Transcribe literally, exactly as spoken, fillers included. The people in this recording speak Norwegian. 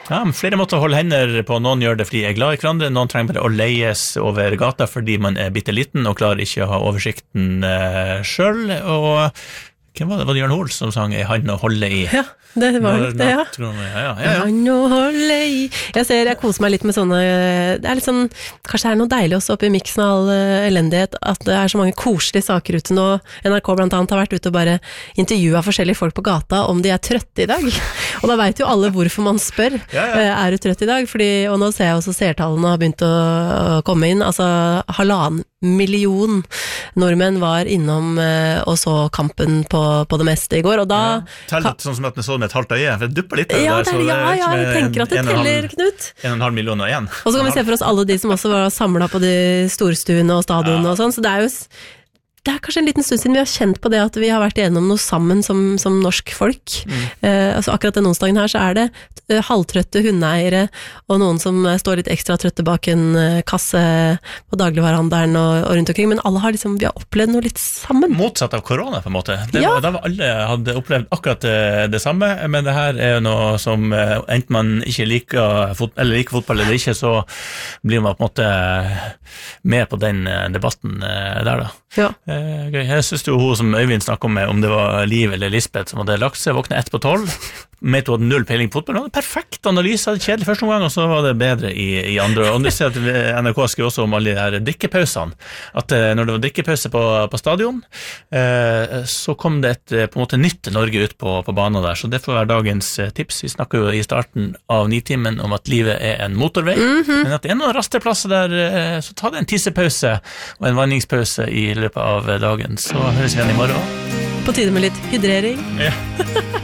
Ja, men flere måter å holde hender på. Noen gjør det fordi de er glad i hverandre, noen trenger bare å leies over gata fordi man er bitteliten og klarer ikke å ha oversikten uh, selv. Og hvem var det? Var det Jørn Hoel som sang «En hand å holde i»? Ja, det var det, ja. Ja, ja, ja, ja. En hand å holde i. Jeg ser, jeg koser meg litt med sånne, det er litt sånn, kanskje det er noe deilig også oppi miksen av all elendighet, at det er så mange koselige saker ute nå. N R K blant annet har vært ute og bare intervjuet forskjellige folk på gata om de er trøtte i dag. Og da vet jo alle hvorfor man spør, ja, ja. Er du trøtt i dag? Fordi, og nå ser jeg også seertallene har begynt å, å komme inn, altså halvannen million nordmenn var innom uh, og så kampen på, på det meste i går, og da... Ja, tell litt sånn som at vi så det med et halvt øye, for det dupper litt. Ja, der, det er, ja, det ja, jeg tenker at det en, teller, en Knut. En og en halv million og en. Og så kan vi se for oss alle de som også var samlet på de storstuene og stadionene, ja. Og sånn, så det er jo... Det er kanskje en liten stund siden vi har kjent på det at vi har vært igjennom noe sammen som, som norsk folk. Mm. Eh, altså akkurat den onsdagen her så er det uh, halvtrøtte hundeeiere og noen som uh, står litt ekstra trøtte bak en uh, kasse på dagligvarehandelen og, og rundt omkring, men alle har liksom, vi har opplevd noe litt sammen. Motsatt av korona på en måte. Det ja. var, da var alle hadde opplevd akkurat det, det samme, men det her er jo noe som uh, enten man ikke liker, fot, eller liker fotball eller ikke, så blir man på en måte med på den uh, debatten uh, der da. Ja. Okay. Jeg synes jo hun som Øyvind snakket om, om det var Liv eller Lisbeth som hadde lagt seg, våknet ett på tolv, med to hadde null peiling på fotball, perfekt analyse, kjedelig første omgang, og så var det bedre i, i andre, og du ser at N R K skrev også om alle de her drikkepausene, at når det var drikkepause på, på stadion, eh, så kom det et på en måte nytt Norge ut på, på banen der, så det får være dagens tips. Vi snakker jo i starten av nitimen om at livet er en motorvei, mm-hmm. men at det er noen rasteplasser der, eh, så ta det en tissepause og en vanningspause i løpet av dagen, så høres vi igjen i morgen. På tide med litt hydrering. Ja.